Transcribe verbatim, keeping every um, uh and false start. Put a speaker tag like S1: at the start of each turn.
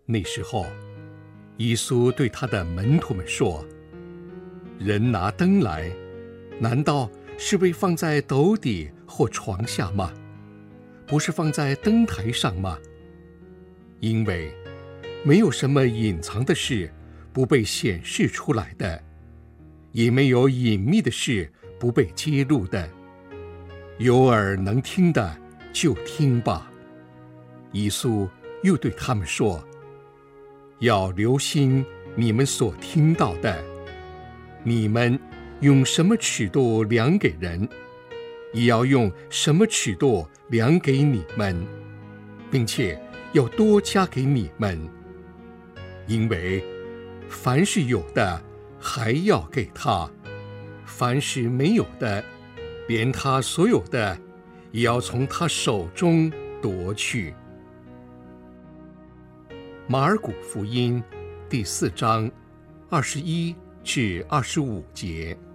S1: 那时候，耶稣对他的门徒们说：人拿灯来，难道是被放在斗底或床下吗？不是放在灯台上吗？因为没有什么隐藏的事不被显示出来的，也没有隐秘的事不被揭露的。有耳能听的就听吧。耶稣又对他们说：要留心你们所听到的，你们用什么尺度量给人，也要用什么尺度量给你们，并且要多加给你们。因为凡是有的还要给他，凡是没有的，连他所有的也要从他手中夺去。马尔谷福音第四章二十一至二十五节。